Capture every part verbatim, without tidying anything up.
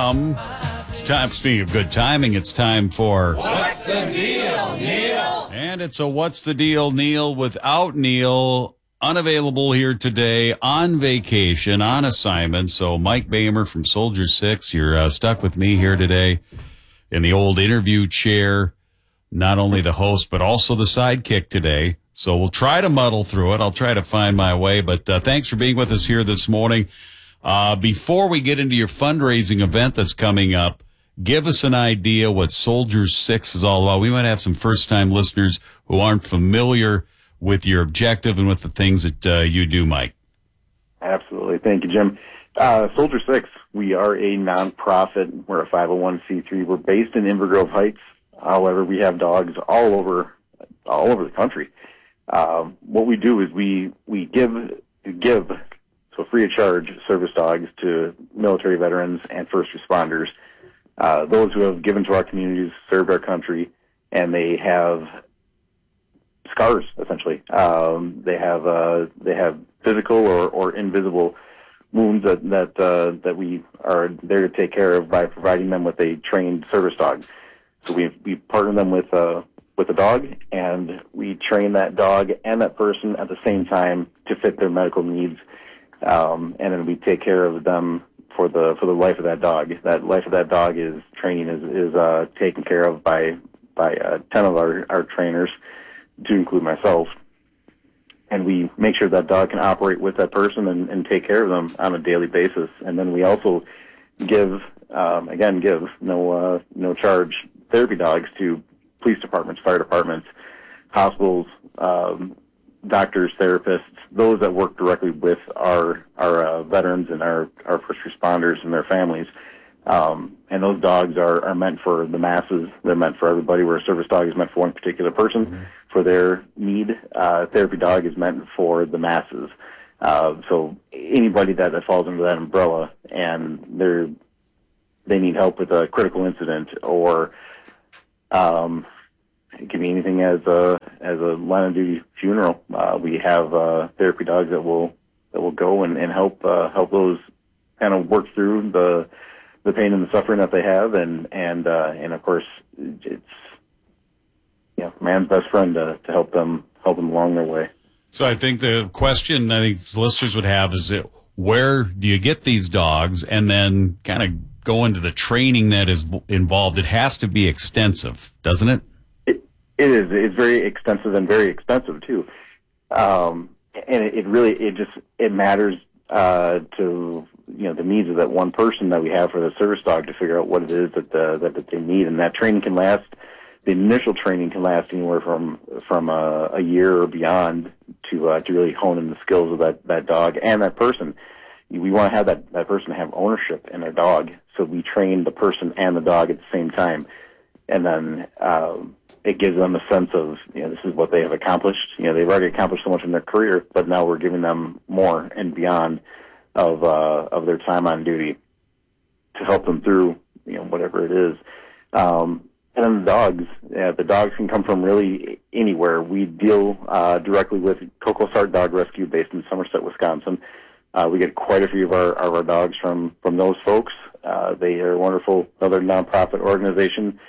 Welcome. It's time, speaking of good timing, it's time for What's the Deal, Neil? And it's a What's the Deal, Neil, without Neil, unavailable here today, on vacation, on assignment. So Mike Boehmer from Soldier Six, you're uh, stuck with me here today in the old interview chair, not only the host, but also the sidekick today. So we'll try to muddle through it. I'll try to find my way, but uh, thanks for being with us here this morning. Uh, before we get into your fundraising event that's coming up, give us an idea what Soldier Six is all about. We might have some first-time listeners who aren't familiar with your objective and with the things that uh, you do, Mike. Absolutely. Thank you, Jim. Uh, Soldier Six, we are a nonprofit. We're a five oh one c three. We're based in Inver Grove Heights. However, we have dogs all over, all over the country. Um, what we do is we, we give, give, so free of charge, service dogs to military veterans and first responders, uh, those who have given to our communities, served our country, and they have scars, essentially. Um, they have, uh, they have physical or, or invisible wounds that, that, uh, that we are there to take care of by providing them with a trained service dog. So we we partner them with, uh, with a dog, and we train that dog and that person at the same time to fit their medical needs. Um, and then we take care of them for the for the life of that dog. That life of that dog is training is is uh, taken care of by by uh, ten of our, our trainers, to include myself. And we make sure that dog can operate with that person and, and take care of them on a daily basis. And then we also give um, again give no uh, no charge therapy dogs to police departments, fire departments, hospitals, um, doctors, therapists, those that work directly with our our uh, veterans and our, our first responders and their families. Um, and those dogs are, are meant for the masses. They're meant for everybody, where a service dog is meant for one particular person, mm-hmm. for their need. Uh, therapy dog is meant for the masses. Uh, so anybody that, that falls under that umbrella and they're, they need help with a critical incident, or Um, it can be anything as a as a line of duty funeral. Uh, we have uh, therapy dogs that will that will go and, and help uh, help those kind of work through the the pain and the suffering that they have, and and uh, and of course it's you know, man's best friend to, to help them help them along their way. So I think the question I think the listeners would have is that where do you get these dogs, and then kind of go into the training that is involved. It has to be extensive, doesn't it? It, it is. It's very extensive and very expensive too. Um, and it, it really, it just, it matters uh, to, you know, the needs of that one person that we have for the service dog to figure out what it is that the, that, that they need. And that training can last, the initial training can last anywhere from, from a, a year or beyond to, uh, to really hone in the skills of that, that dog and that person. We want to have that, that person have ownership in their dog. So we train the person and the dog at the same time. And then um, it gives them a sense of, you know, this is what they have accomplished. You know, they've already accomplished so much in their career, but now we're giving them more and beyond of uh, of their time on duty to help them through, you know, whatever it is. Um, and then the dogs, yeah, the dogs can come from really anywhere. We deal uh, directly with Coco Sart Dog Rescue based in Somerset, Wisconsin. Uh, we get quite a few of our, of our dogs from, from those folks. Uh, they are a wonderful, another nonprofit organization.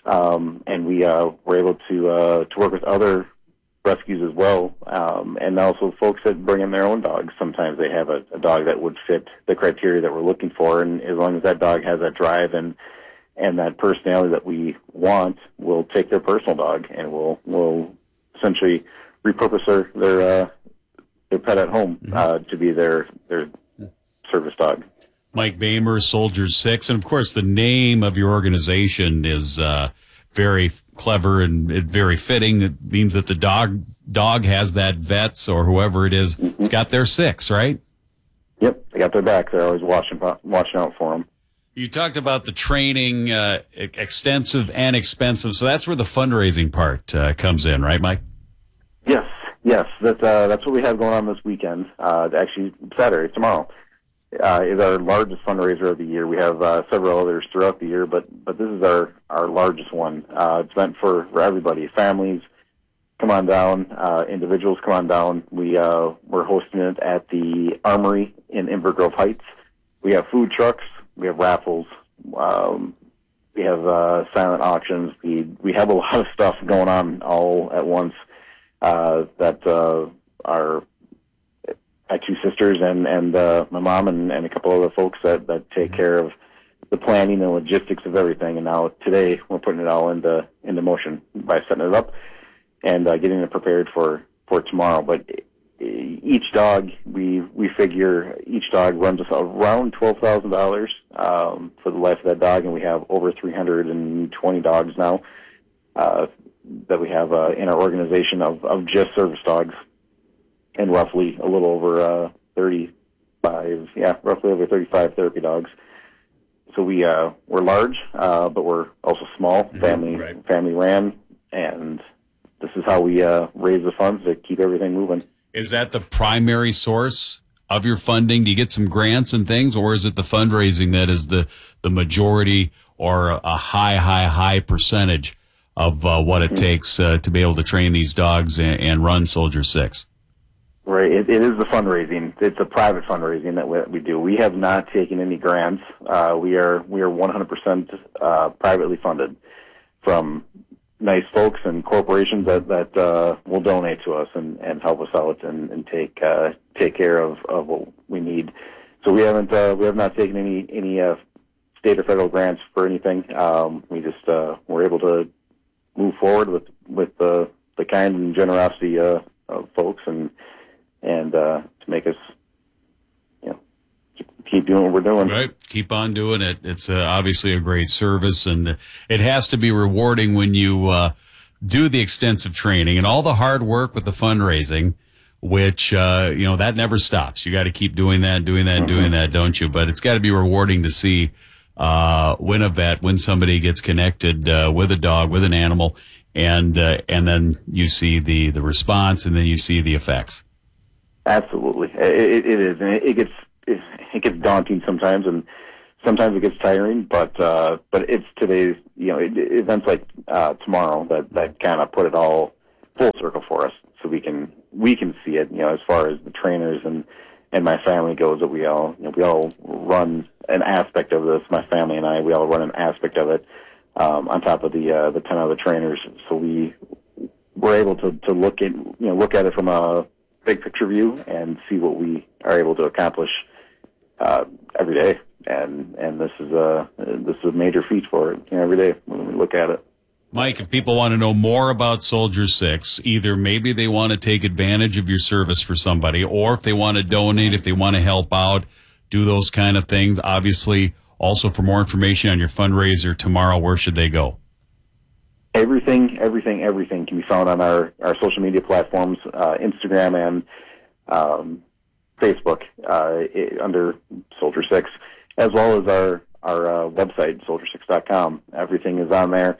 Um, and we, uh, we're able to, uh, to work with other rescues as well. Um, and also folks that bring in their own dogs. Sometimes they have a, a dog that would fit the criteria that we're looking for. And as long as that dog has that drive and, and that personality that we want, we'll take their personal dog and we'll, we'll essentially repurpose their, their, uh, their pet at home, uh, to be their, their service dog. Mike Boehmer, Soldier Six, and of course the name of your organization is uh, very clever and very fitting. It means that the dog dog has that vets or whoever it is, mm-hmm. It's got their six, right? Yep, they got their back. They're always watching watching out for them. You talked about the training, uh, extensive and expensive, so that's where the fundraising part uh, comes in, right, Mike? Yes. Yes, that's, uh, that's what we have going on this weekend. Uh, actually, Saturday, tomorrow, uh, is our largest fundraiser of the year. We have uh, several others throughout the year, but but this is our, our largest one. Uh, it's meant for, for everybody. Families, come on down. Uh, individuals, come on down. We, uh, we're hosting it at the Armory in Inver Grove Heights. We have food trucks. We have raffles. Uh, Um, we have uh, silent auctions. We we have a lot of stuff going on all at once. Uh, that uh, are my two sisters and and uh, my mom and, and a couple other folks that that take care of the planning and logistics of everything. And now today we're putting it all into into motion by setting it up and uh, getting it prepared for for tomorrow. But each dog, we we figure each dog runs us around twelve thousand dollars um, for the life of that dog, and we have over three hundred and twenty dogs now uh, that we have uh, in our organization of, of just service dogs, and roughly a little over uh, thirty-five, yeah, roughly over thirty-five therapy dogs. So we uh, we're large, uh, but we're also small, family mm-hmm, right. family ran, and this is how we uh, raise the funds to keep everything moving. Is that the primary source of your funding? Do you get some grants and things, or is it the fundraising that is the, the majority or a high, high, high percentage of uh, what it takes uh, to be able to train these dogs and, and run Soldier Six? Right. It, it is the fundraising. It's a private fundraising that we, we do. We have not taken any grants. Uh, we are we are one hundred percent uh, privately funded from nice folks and corporations that that uh, will donate to us and, and help us out and, and take uh, take care of, of what we need. So we haven't uh, we have not taken any any uh, state or federal grants for anything. Um, we just uh, were able to move forward with with the the kind and generosity uh, of folks and and uh, to make us you know keep doing what we're doing. Right. Keep on doing it. It's uh, obviously a great service, and it has to be rewarding when you uh, do the extensive training and all the hard work with the fundraising, which, uh, you know, that never stops. You got to keep doing that, doing that, mm-hmm. doing that, don't you? But it's got to be rewarding to see uh, when a vet, when somebody gets connected uh, with a dog, with an animal, and uh, and then you see the, the response, and then you see the effects. Absolutely. It, it is. And it, it gets... It gets daunting sometimes, and sometimes it gets tiring. But uh, but it's today's, you know, it, events like uh, tomorrow that, that kind of put it all full circle for us, so we can we can see it. You know, as far as the trainers and, and my family goes, that we all you know we all run an aspect of this. My family and I, we all run an aspect of it um, on top of the uh, the ten other trainers. So we we're able to, to look at you know look at it from a big picture view and see what we are able to accomplish uh, every day, and and this is a this is a major feat for it you know, every day when we look at it. Mike, if people want to know more about Soldier Six, either maybe they want to take advantage of your service for somebody, or if they want to donate, if they want to help out, do those kind of things. Obviously, also for more information on your fundraiser tomorrow, where should they go? Everything, everything, everything can be found on our, our social media platforms, uh, Instagram and um, Facebook, uh, it, under Soldier Six, as well as our our uh, website, soldier six dot com. Everything is on there.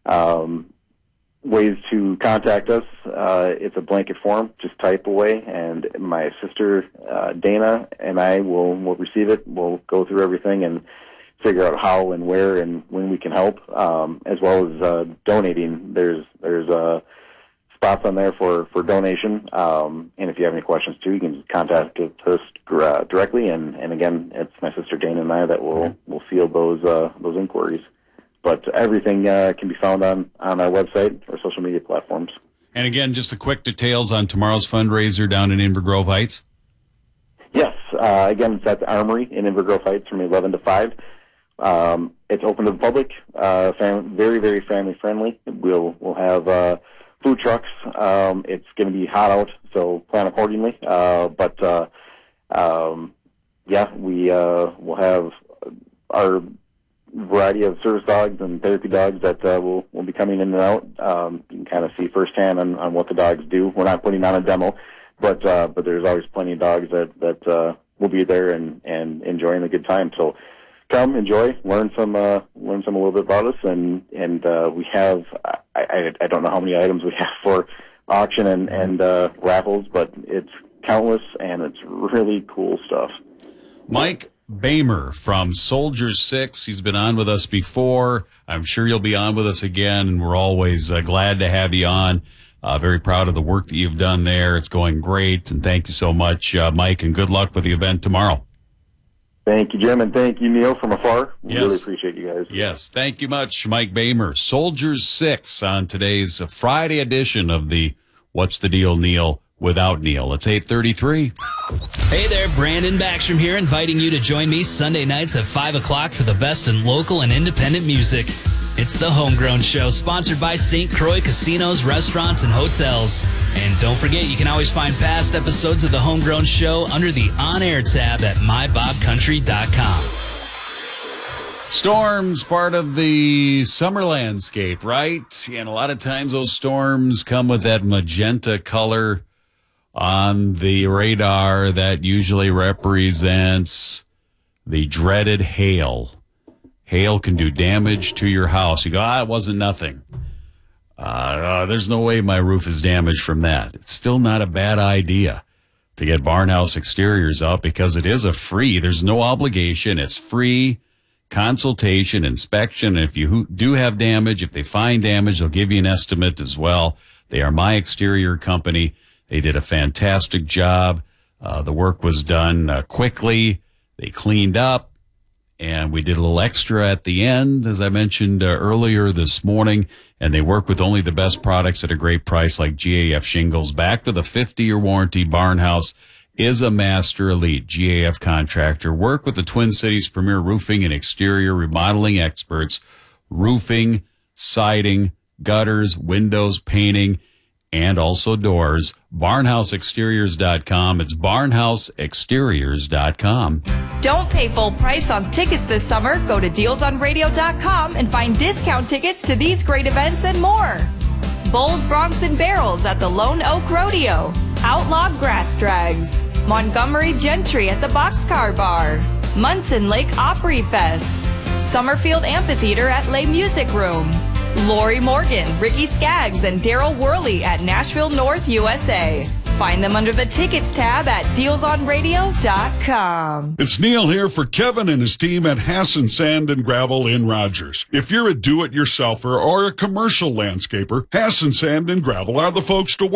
Um, ways to contact us: uh, it's a blanket form. Just type away, and my sister uh, Dana and I will will receive it. We'll go through everything and figure out how and where and when we can help, um, as well as uh, donating. There's there's uh, spots on there for for donation, um, and if you have any questions too, you can just contact us uh, directly. And, and again, it's my sister Dana and I that will will field those uh, those inquiries. But everything uh, can be found on on our website or social media platforms. And again, just the quick details on tomorrow's fundraiser down in Inver Grove Heights. Yes, uh, again, it's at the Armory in Inver Grove Heights from eleven to five. Um, it's open to the public, uh, fam- very, very family friendly. We'll, we'll have, uh, food trucks. Um, it's going to be hot out, so plan accordingly. Uh, but, uh, um, yeah, we, uh, will have our variety of service dogs and therapy dogs that, uh, will, will be coming in and out. Um, you can kind of see firsthand on, on what the dogs do. We're not putting on a demo, but, uh, but there's always plenty of dogs that, that, uh, will be there and, and enjoying a good time. So, come, enjoy, learn some, uh, learn some a little bit about us, and and uh, we have, I, I I don't know how many items we have for auction and and uh, raffles, but it's countless and it's really cool stuff. Mike Boehmer from Soldier Six, he's been on with us before. I'm sure you'll be on with us again, and we're always uh, glad to have you on. Uh, very proud of the work that you've done there. It's going great, and thank you so much, uh, Mike, and good luck with the event tomorrow. Thank you, Jim, and thank you, Neil, from afar. We Yes. really appreciate you guys. Yes, thank you much, Mike Boehmer. Soldiers six on today's Friday edition of the What's the Deal, Neil, without Neil. It's eight thirty-three. Hey there, Brandon Backstrom here, inviting you to join me Sunday nights at five o'clock for the best in local and independent music. It's the Homegrown Show, sponsored by Saint Croix Casinos, Restaurants, and Hotels. And don't forget, you can always find past episodes of the Homegrown Show under the On Air tab at my bob country dot com. Storms, part of the summer landscape, right? And a lot of times those storms come with that magenta color on the radar that usually represents the dreaded hail. Hail can do damage to your house. You go, ah, it wasn't nothing. Uh, uh, there's no way my roof is damaged from that. It's still not a bad idea to get Barnhouse Exteriors out because it is a free, there's no obligation. It's free consultation, inspection. And if you do have damage, if they find damage, they'll give you an estimate as well. They are my exterior company. They did a fantastic job. Uh, the work was done uh, quickly. They cleaned up. And we did a little extra at the end, as I mentioned uh, earlier this morning. And they work with only the best products at a great price, like G A F shingles. Back with a fifty-year warranty. Barnhouse is a master elite G A F contractor. Work with the Twin Cities' premier roofing and exterior remodeling experts. Roofing, siding, gutters, windows, painting, and also doors. barnhouse exteriors dot com. It's barnhouse exteriors dot com. Don't pay full price on tickets this summer. Go to deals on radio dot com and find discount tickets to these great events and more. Bulls, Broncs, and Barrels at the Lone Oak Rodeo. Outlaw Grass Drags. Montgomery Gentry at the Boxcar Bar. Munson Lake Opry Fest. Summerfield Amphitheater at Les Music Room. Lori Morgan, Ricky Skaggs, and Daryl Worley at Nashville North, U S A. Find them under the Tickets tab at deals on radio dot com. It's Neil here for Kevin and his team at Hassan Sand and Gravel in Rogers. If you're a do-it-yourselfer or a commercial landscaper, Hassan Sand and Gravel are the folks to